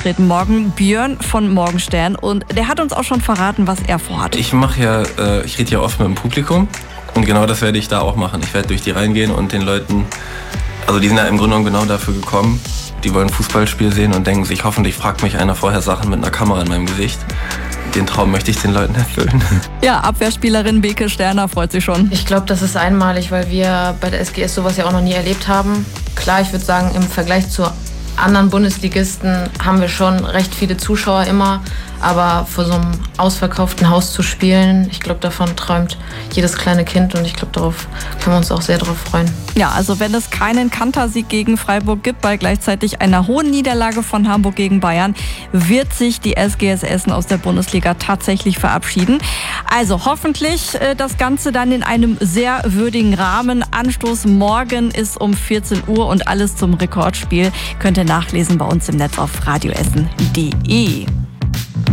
antreten morgen, Björn von Morgenstern. Und der hat uns auch schon verraten, was er vorhat. Ich rede ja oft mit dem Publikum und genau das werde ich da auch machen. Ich werde durch die Reihen gehen und den Leuten, also die sind ja im Grunde genommen genau dafür gekommen, die wollen ein Fußballspiel sehen und denken sich, hoffentlich fragt mich einer vorher Sachen mit einer Kamera in meinem Gesicht. Den Traum möchte ich den Leuten erfüllen. Ja, Abwehrspielerin Beke Sterner freut sich schon. Ich glaube, das ist einmalig, weil wir bei der SGS sowas ja auch noch nie erlebt haben. Klar, ich würde sagen, im Vergleich zu anderen Bundesligisten haben wir schon recht viele Zuschauer immer. Aber vor so einem ausverkauften Haus zu spielen, ich glaube, davon träumt jedes kleine Kind und ich glaube, darauf können wir uns auch sehr darauf freuen. Ja, also wenn es keinen Kantersieg gegen Freiburg gibt, bei gleichzeitig einer hohen Niederlage von Hamburg gegen Bayern, wird sich die SGS Essen aus der Bundesliga tatsächlich verabschieden. Also hoffentlich das Ganze dann in einem sehr würdigen Rahmen. Anstoß morgen ist um 14 Uhr und alles zum Rekordspiel könnt ihr nachlesen bei uns im Netz auf radioessen.de.